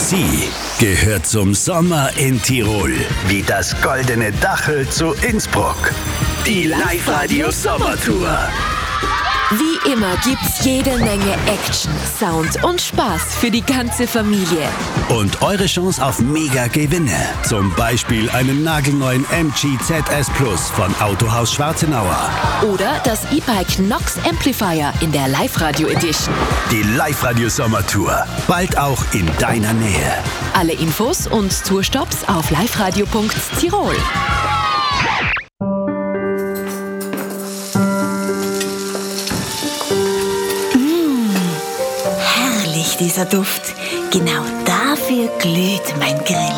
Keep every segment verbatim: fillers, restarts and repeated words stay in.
Sie gehört zum Sommer in Tirol, wie das goldene Dachel zu Innsbruck. Die Live-Radio Sommertour. Wie immer gibt's jede Menge Action, Sound und Spaß für die ganze Familie. Und eure Chance auf Mega-Gewinne. Zum Beispiel einen nagelneuen M G Z S Plus von Autohaus Schwarzenauer. Oder das E-Bike Nox Amplifier in der Live-Radio Edition. Die Live-Radio Sommertour. Bald auch in deiner Nähe. Alle Infos und Tourstops auf liveradio punkt tirol. Dieser Duft. Genau dafür glüht mein Grill.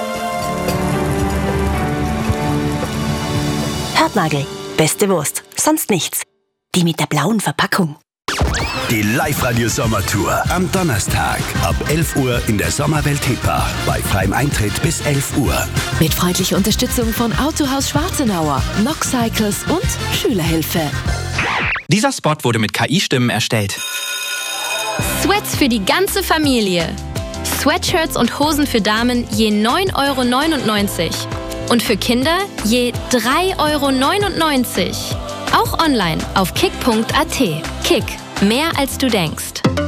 Hörtnagel, beste Wurst, sonst nichts. Die mit der blauen Verpackung. Die Live-Radio Sommertour am Donnerstag ab elf Uhr in der Sommerwelt Hippach. Bei freiem Eintritt bis elf Uhr. Mit freundlicher Unterstützung von Autohaus Schwarzenauer, Nox Cycles und Schülerhilfe. Dieser Spot wurde mit K I-Stimmen erstellt. Sweats für die ganze Familie. Sweatshirts und Hosen für Damen je neun Euro neunundneunzig. Und für Kinder je drei Euro neunundneunzig. Auch online auf kick punkt a t. Kick, mehr als du denkst.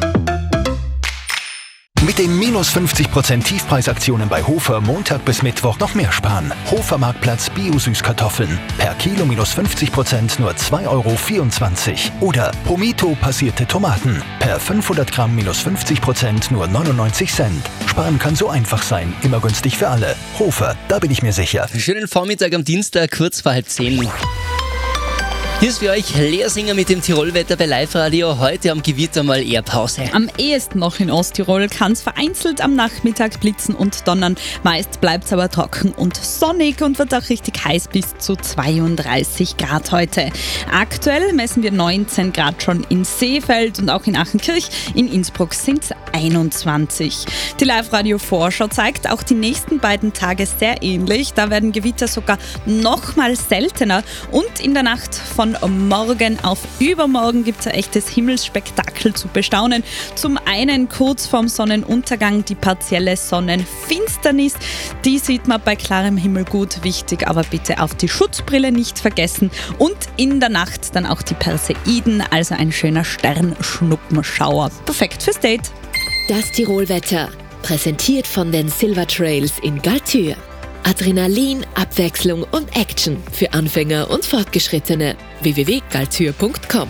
Mit den minus fünfzig Prozent Tiefpreisaktionen bei Hofer Montag bis Mittwoch noch mehr sparen. Hofer Marktplatz Bio-Süßkartoffeln. Per Kilo minus fünfzig Prozent nur zwei Euro vierundzwanzig. Oder Promito passierte Tomaten. Per fünfhundert Gramm minus fünfzig Prozent nur neunundneunzig Cent. Sparen kann so einfach sein. Immer günstig für alle. Hofer, da bin ich mir sicher. Schönen Vormittag am Dienstag, kurz vor halb zehn. Hier ist für euch Leersinger mit dem Tirolwetter bei Live-Radio. Heute am Gewitter mal eher Pause. Am ehesten noch in Osttirol kann es vereinzelt am Nachmittag blitzen und donnern. Meist bleibt es aber trocken und sonnig und wird auch richtig heiß bis zu zweiunddreißig Grad heute. Aktuell messen wir neunzehn Grad schon in Seefeld und auch in Achenkirch. In Innsbruck sind es einundzwanzig. Die Live-Radio-Vorschau zeigt auch die nächsten beiden Tage sehr ähnlich. Da werden Gewitter sogar noch mal seltener und in der Nacht von morgen auf übermorgen gibt es ein echtes Himmelsspektakel zu bestaunen. Zum einen kurz vorm Sonnenuntergang die partielle Sonnenfinsternis. Die sieht man bei klarem Himmel gut. Wichtig, aber bitte auf die Schutzbrille nicht vergessen. Und in der Nacht dann auch die Perseiden, also ein schöner Sternschnuppenschauer. Perfekt fürs Date. Das Tirolwetter, präsentiert von den Silver Trails in Galtür. Adrenalin, Abwechslung und Action für Anfänger und Fortgeschrittene. w w w punkt galtür punkt com.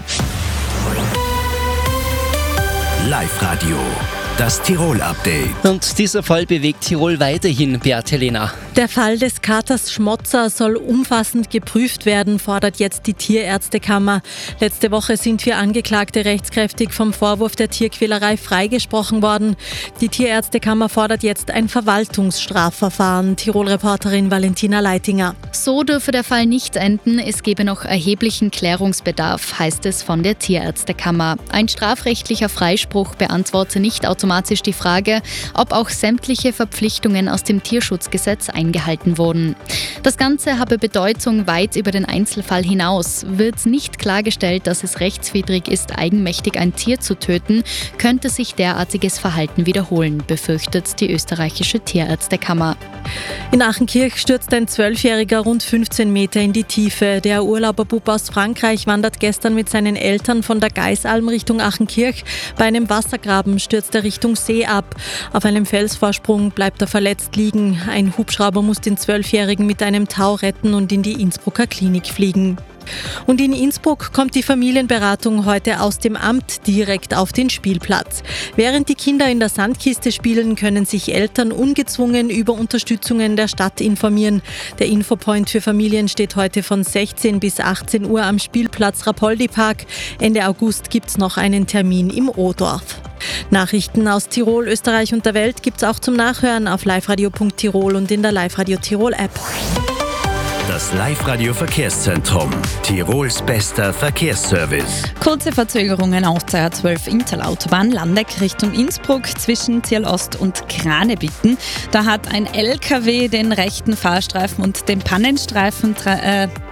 Live-Radio, das Tirol-Update. Und dieser Fall bewegt Tirol weiterhin, Beate Lena. Der Fall des Katers Schmotzer soll umfassend geprüft werden, fordert jetzt die Tierärztekammer. Letzte Woche sind vier Angeklagte rechtskräftig vom Vorwurf der Tierquälerei freigesprochen worden. Die Tierärztekammer fordert jetzt ein Verwaltungsstrafverfahren. Tirol-Reporterin Valentina Leitinger. So dürfe der Fall nicht enden. Es gebe noch erheblichen Klärungsbedarf, heißt es von der Tierärztekammer. Ein strafrechtlicher Freispruch beantworte nicht automatisch die Frage, ob auch sämtliche Verpflichtungen aus dem Tierschutzgesetz eingehalten wurden. Das Ganze habe Bedeutung weit über den Einzelfall hinaus. Wird nicht klargestellt, dass es rechtswidrig ist, eigenmächtig ein Tier zu töten, könnte sich derartiges Verhalten wiederholen, befürchtet die österreichische Tierärztekammer. In Achenkirch stürzt ein Zwölfjähriger rund fünfzehn Meter in die Tiefe. Der Urlauberbub aus Frankreich wandert gestern mit seinen Eltern von der Geisalm Richtung Achenkirch. Bei einem Wassergraben stürzt er Richtung See ab. Auf einem Felsvorsprung bleibt er verletzt liegen. Ein Hubschrauber muss den Zwölfjährigen mit einem Tau retten und in die Innsbrucker Klinik fliegen. Und in Innsbruck kommt die Familienberatung heute aus dem Amt direkt auf den Spielplatz. Während die Kinder in der Sandkiste spielen, können sich Eltern ungezwungen über Unterstützungen der Stadt informieren. Der Infopoint für Familien steht heute von sechzehn bis achtzehn Uhr am Spielplatz Rapoldi-Park. Ende August gibt es noch einen Termin im O-Dorf. Nachrichten aus Tirol, Österreich und der Welt gibt's auch zum Nachhören auf liveradio punkt tirol und in der Live-Radio Tirol App. Das Live-Radio-Verkehrszentrum. Tirols bester Verkehrsservice. Kurze Verzögerungen auf der A zwölf Intalautobahn Landeck Richtung Innsbruck zwischen Zierl Ost und Kranebitten. Da hat ein L K W den rechten Fahrstreifen und den Pannenstreifen tra- äh,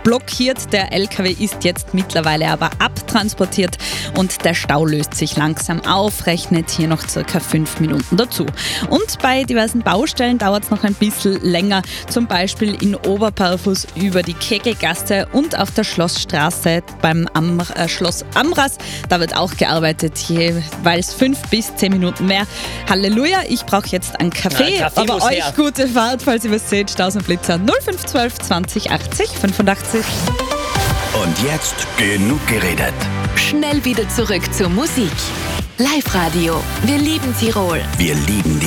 blockiert. Der L K W ist jetzt mittlerweile aber abtransportiert und der Stau löst sich langsam auf, rechnet hier noch circa fünf Minuten dazu. Und bei diversen Baustellen dauert es noch ein bisschen länger, zum Beispiel in Oberparfuß über die Kegelgasse und auf der Schlossstraße beim Am äh, Schloss Amras. Da wird auch gearbeitet, jeweils fünf bis zehn Minuten mehr. Halleluja, ich brauche jetzt einen Kaffee, ja, Kaffee aber euch her. gute Fahrt, falls ihr was seht, Staus und Blitzer null fünf eins zwei zwanzig achtzig fünfundachtzig. Und jetzt genug geredet. Schnell wieder zurück zur Musik. Live-Radio. Wir lieben Tirol. Wir lieben die